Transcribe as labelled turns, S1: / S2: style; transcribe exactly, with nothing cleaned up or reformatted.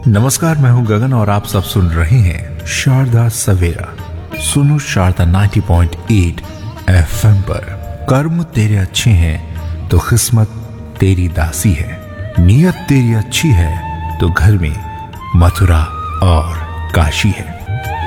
S1: नमस्कार, मैं हूं गगन और आप सब सुन रहे हैं शारदा सवेरा। सुनो शारदा नब्बे पॉइंट आठ एफएम पर। कर्म तेरे अच्छे हैं तो किस्मत तेरी दासी है, नियत तेरी अच्छी है तो घर में मथुरा और काशी है।